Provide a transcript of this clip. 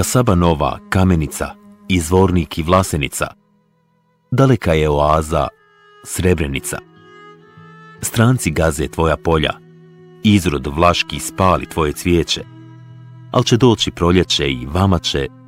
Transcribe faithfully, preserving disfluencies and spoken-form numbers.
Kasaba Nova, Kamenica, Izvornik i Vlasenica. Daleka je oaza Srebrenica. Stranci gaze tvoja polja, izrod vlaški spali tvoje cvijeće, al će doći proljeće i vama će